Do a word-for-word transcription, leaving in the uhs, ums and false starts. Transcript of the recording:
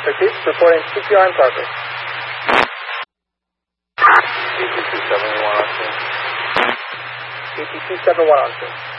Repeat, reporting C P R in progress. C P two seven one on scene. C P two seven one on scene.